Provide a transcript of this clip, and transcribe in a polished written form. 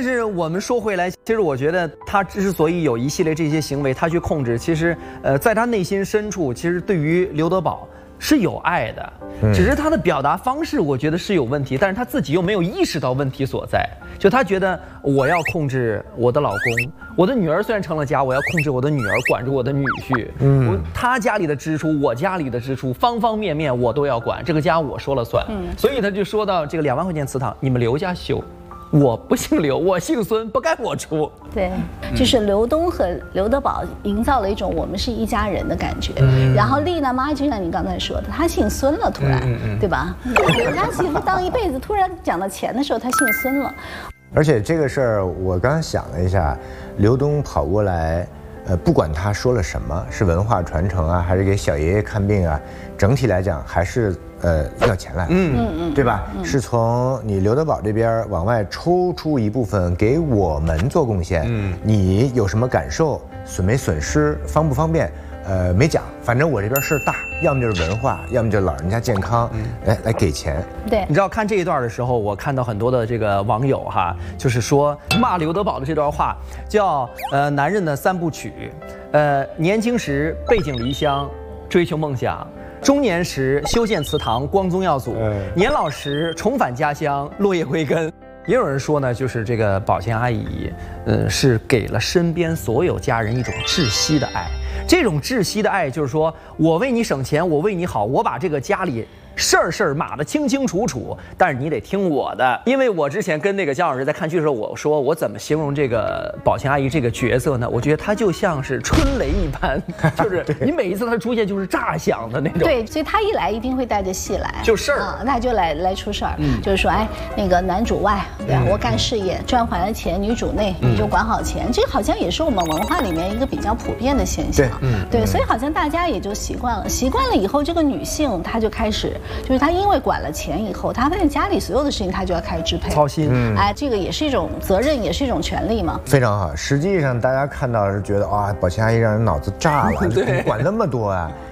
但是我们说回来，其实我觉得他之所以有一系列这些行为，他去控制，其实在他内心深处，其实对于刘德宝是有爱的，只是他的表达方式，我觉得是有问题，但是他自己又没有意识到问题所在。就他觉得我要控制我的老公，我的女儿虽然成了家，我要控制我的女儿，管住我的女婿。他家里的支出，我家里的支出，方方面面我都要管，这个家我说了算。所以他就说到这个2万块钱祠堂，你们刘家修。我不姓刘，我姓孙，不该我出。 对，就是刘东和刘德宝营造了一种我们是一家人的感觉。然后丽娜妈就像你刚才说的，她姓孙了，突然，对吧？人家媳妇当一辈子，突然讲到钱的时候，她姓孙了。 而且这个事儿，我刚刚想了一下，刘东跑过来，不管他说了什么，是文化传承啊，还是给小爷爷看病啊，整体来讲还是。要钱来了，对吧？是从你刘德宝这边往外抽出一部分给我们做贡献，你有什么感受？损没损失？方不方便？没讲，反正我这边事儿大，要么就是文化，要么就是老人家健康，来给钱。 对， 你知道看这一段的时候，我看到很多的这个网友哈，就是说骂刘德宝的这段话，叫男人的3部曲，年轻时背井离乡，追求梦想。中年时修建祠堂，光宗耀祖；年老时重返家乡，落叶归根。也有人说呢，就是这个宝琴阿姨，是给了身边所有家人一种窒息的爱。这种窒息的爱，就是说我为你省钱，我为你好，我把这个家里事儿码得清清楚楚，但是你得听我的。因为我之前跟那个姜老师在看剧的时候，我说我怎么形容这个宝琴阿姨这个角色呢？我觉得她就像是春雷一般，就是你每一次她出现就是炸响的那种。 对，所以她一来一定会带着戏来， 就事儿啊，那就来出事儿。就是说，哎，那个男主外，对吧？我干事业赚回来的钱，女主内，你就管好钱。这好像也是我们文化里面一个比较普遍的现象。对，所以好像大家也就习惯了，习惯了以后，这个女性她就开始。就是他因为管了钱以后，他发现家里所有的事情他就要开始支配、 操心。 哎，这个也是一种责任，也是一种权利嘛。 非常好。实际上大家看到是觉得啊，宝琴阿姨让人脑子炸了，管那么多啊。